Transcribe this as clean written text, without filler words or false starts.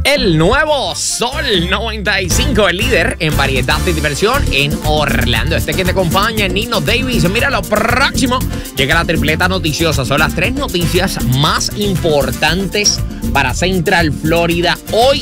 El nuevo Sol 95, el líder en variedad de diversión en Orlando. Que te acompaña, Nino Davis. Mira, lo próximo llega la tripleta noticiosa. Son las 3 noticias más importantes para Central Florida hoy